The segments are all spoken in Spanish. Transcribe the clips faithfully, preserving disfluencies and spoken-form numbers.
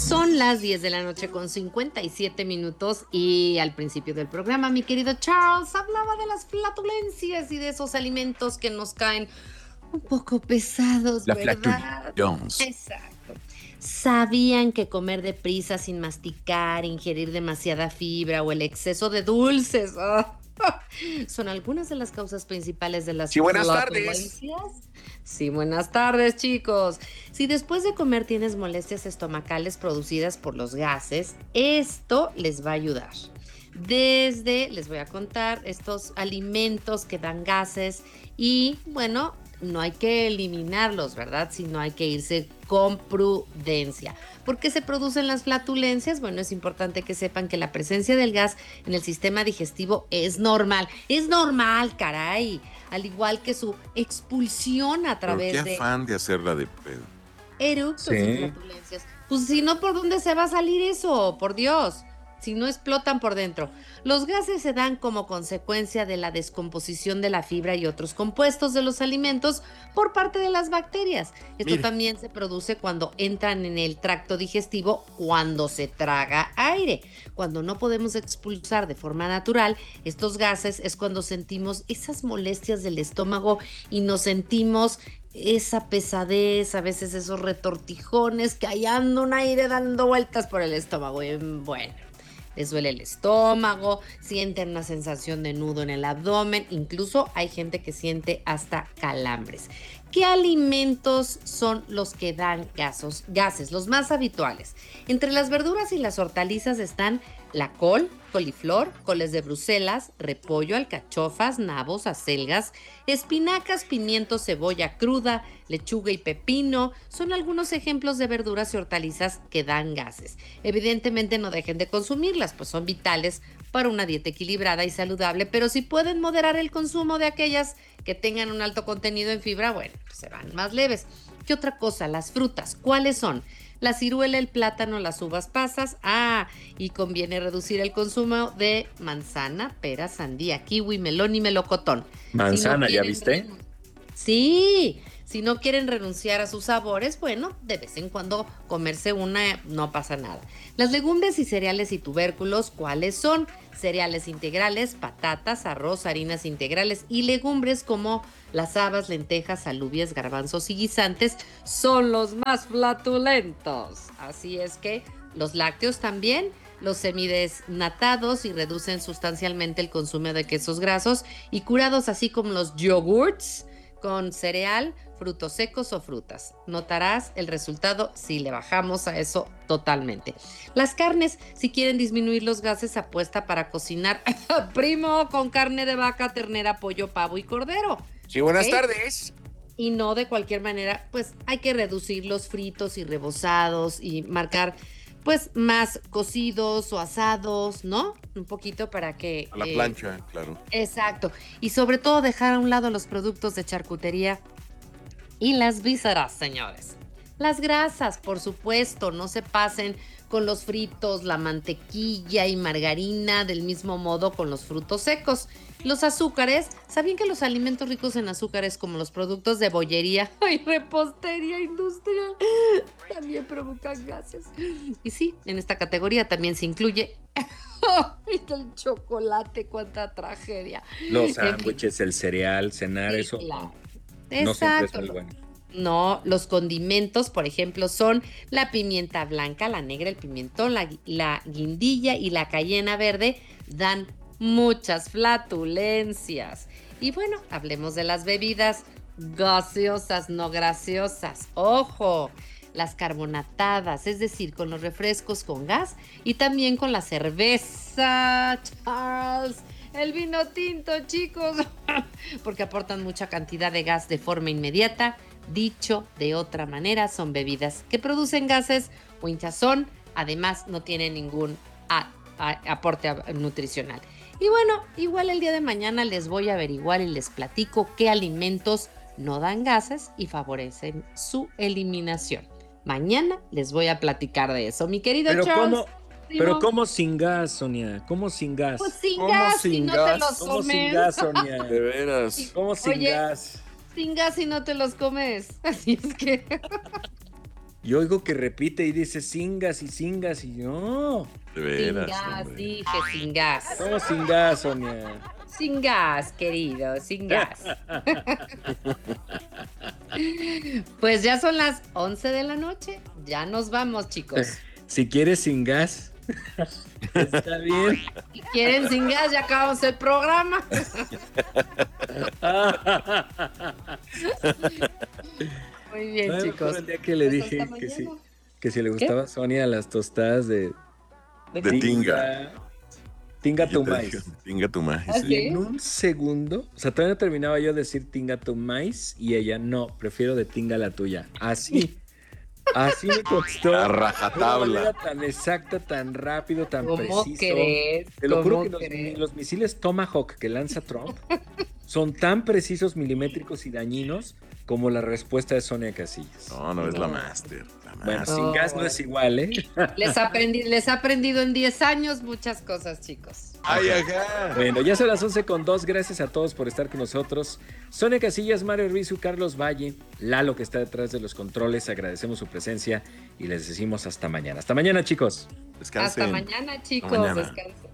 Son las diez de la noche con cincuenta y siete minutos y al principio del programa mi querido Charles hablaba de las flatulencias y de esos alimentos que nos caen un poco pesados, La ¿verdad? flatulencia. Exacto. ¿Sabían que comer deprisa sin masticar, ingerir demasiada fibra o el exceso de dulces oh, son algunas de las causas principales de las Sí, buenas flatulencias? tardes. Sí, buenas tardes, chicos. Si después de comer tienes molestias estomacales producidas por los gases, esto les va a ayudar. Desde, les voy a contar, estos alimentos que dan gases y, bueno, no hay que eliminarlos, ¿verdad? Sino hay que irse con prudencia. ¿Por qué se producen las flatulencias? Bueno, es importante que sepan que la presencia del gas en el sistema digestivo es normal. Es normal, caray. Al igual que su expulsión a Pero través qué de afán de hacerla de pedo. eructos y Sí. flatulencias. Pues si no, ¿por dónde se va a salir eso? Por Dios. Si no explotan por dentro. Los gases se dan como consecuencia de la descomposición de la fibra y otros compuestos de los alimentos por parte de las bacterias. Esto Mire. también se produce cuando entran en el tracto digestivo cuando se traga aire. Cuando no podemos expulsar de forma natural estos gases es cuando sentimos esas molestias del estómago y nos sentimos esa pesadez, a veces esos retortijones que ahí anda un aire dando vueltas por el estómago. Y bueno, les duele el estómago, sienten una sensación de nudo en el abdomen, incluso hay gente que siente hasta calambres. ¿Qué alimentos son los que dan gasos, gases? Los más habituales. Entre las verduras y las hortalizas están la col, coliflor, coles de Bruselas, repollo, alcachofas, nabos, acelgas, espinacas, pimiento, cebolla cruda, lechuga y pepino. Son algunos ejemplos de verduras y hortalizas que dan gases. Evidentemente no dejen de consumirlas, pues son vitales para una dieta equilibrada y saludable, pero si pueden moderar el consumo de aquellas que tengan un alto contenido en fibra, bueno, pues serán más leves. ¿Qué otra cosa? Las frutas. ¿Cuáles son? La ciruela, el plátano, las uvas pasas. Ah, y conviene reducir el consumo de manzana, pera, sandía, kiwi, melón y melocotón. Manzana, Si no ¿ya quieren viste? renun- Sí, si no quieren renunciar a sus sabores, bueno, de vez en cuando comerse una no pasa nada. Las legumbres y cereales y tubérculos, ¿cuáles son? Cereales integrales, patatas, arroz, harinas integrales y legumbres como las habas, lentejas, alubias, garbanzos y guisantes son los más flatulentos. Así es que los lácteos también, los semidesnatados y reducen sustancialmente el consumo de quesos grasos y curados, así como los yogurts con cereal, frutos secos o frutas. Notarás el resultado si le bajamos a eso totalmente. Las carnes, si quieren disminuir los gases, apuesta para cocinar primo con carne de vaca, ternera, pollo, pavo y cordero. Sí, buenas ¿Ok? tardes. Y no de cualquier manera, pues hay que reducir los fritos y rebozados y marcar pues más cocidos o asados, ¿no? Un poquito para que... A la eh, plancha, claro. Exacto. Y sobre todo dejar a un lado los productos de charcutería y las vísceras, señores. Las grasas, por supuesto, no se pasen con los fritos, la mantequilla y margarina, del mismo modo con los frutos secos. Los azúcares, ¿sabían que los alimentos ricos en azúcares como los productos de bollería y repostería industrial también provocan gases? Y sí, en esta categoría también se incluye el chocolate, cuánta tragedia. Los En fin, sándwiches, el cereal, cenar, sí, eso claro. no, no siempre es Exacto. muy bueno. No, los condimentos, por ejemplo, son la pimienta blanca, la negra, el pimentón, la, la guindilla y la cayena verde, dan muchas flatulencias. Y bueno, hablemos de las bebidas gaseosas, no graciosas. Ojo, las carbonatadas, es decir, con los refrescos con gas y también con la cerveza, Charles. El vino tinto, chicos, porque aportan mucha cantidad de gas de forma inmediata. Dicho de otra manera, son bebidas que producen gases o hinchazón. Además, no tienen ningún a- a- aporte a- nutricional. Y bueno, igual el día de mañana les voy a averiguar y les platico qué alimentos no dan gases y favorecen su eliminación. Mañana les voy a platicar de eso. Mi querido Pero Charles. cómo, primo, pero cómo sin gas, Sonia, ¿cómo sin gas? Pues sin ¿Cómo gas, sin si no gas? te los ¿Cómo sin comes. gas, Sonia? De veras. ¿Cómo sin Oye, gas? sin gas y no te los comes. Así es que Y oigo que repite y dice singas y singas y no. De Sin veras, gas, hombre. dije, sin gas. ¿Cómo sin gas, Sonia? Sin gas, querido, sin gas. Pues ya son las once de la noche. Ya nos vamos, chicos. Si quieres sin gas, está bien. Si quieren sin gas, ya acabamos el programa. Muy bien, Ay, chicos. el día que le Pues dije hasta que si, mañana. que si le gustaba a Sonia las tostadas de, De tinga. Tinga Y yo tu te maíz. dije, Tinga tu maíz. ¿Ah, sí. sí? Y en un segundo, o sea, todavía no terminaba yo de decir tinga tu maíz y ella, no, prefiero de tinga la tuya. Así, así me costó. A De una rajatabla. manera tan exacta, tan rápido, tan ¿Cómo preciso. crees? Te lo juro ¿Cómo que los, crees? los misiles Tomahawk que lanza Trump son tan precisos, milimétricos y dañinos como la respuesta de Sonia Casillas. No, no es la No. máster. La Bueno, máster. sin gas no es igual, ¿eh? Les aprendí, les he aprendido en diez años muchas cosas, chicos. Ay, ajá. Bueno, ya son las once con dos. Gracias a todos por estar con nosotros. Sonia Casillas, Mario Ruiz, Carlos Valle, Lalo que está detrás de los controles. Agradecemos su presencia y les decimos hasta mañana. Hasta mañana, chicos. Descansen. Hasta mañana, chicos. Hasta mañana. Descansen.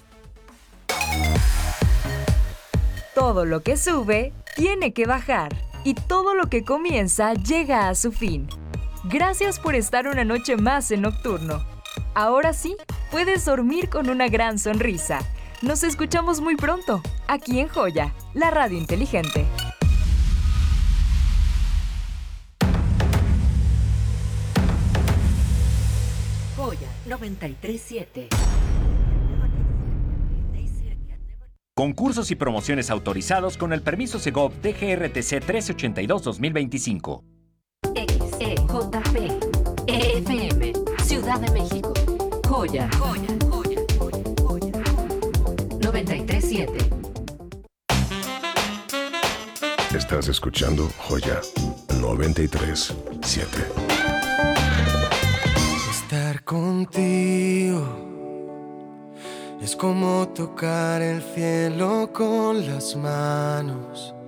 Todo lo que sube tiene que bajar y todo lo que comienza llega a su fin. Gracias por estar una noche más en Nocturno. Ahora sí, puedes dormir con una gran sonrisa. Nos escuchamos muy pronto, aquí en Joya, la radio inteligente. Joya noventa y tres siete. Concursos y promociones autorizados con el permiso Segov D G R T C trescientos ochenta y dos dos mil veinticinco. X E J P E F M Ciudad de México. Joya. Joya. Joya. Joya. noventa y tres siete. Estás escuchando Joya noventa y tres siete. Estar contigo es como tocar el cielo con las manos.